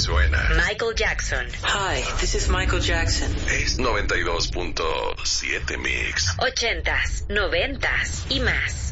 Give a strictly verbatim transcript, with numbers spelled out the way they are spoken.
suena. Michael Jackson. Hi, this is Michael Jackson. Es noventa y dos punto siete Mix. Ochentas, noventas y más.